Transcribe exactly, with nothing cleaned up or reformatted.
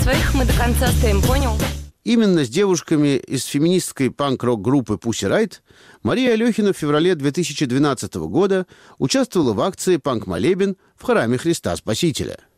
Своих мы до конца стоим, понял? Именно с девушками из феминистской панк-рок-группы Pussy Riot Мария Алехина в феврале две тысячи двенадцатого года участвовала в акции «Панк-молебен» в храме Христа Спасителя.